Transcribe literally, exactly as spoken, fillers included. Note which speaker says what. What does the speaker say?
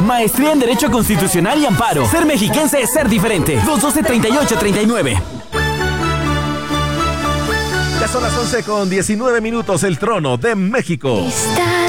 Speaker 1: Maestría en Derecho Constitucional y Amparo. Ser mexiquense es ser diferente. dos uno dos, treinta y ocho treinta y nueve.
Speaker 2: Ya son las once con diecinueve minutos. El trono de México.
Speaker 3: Está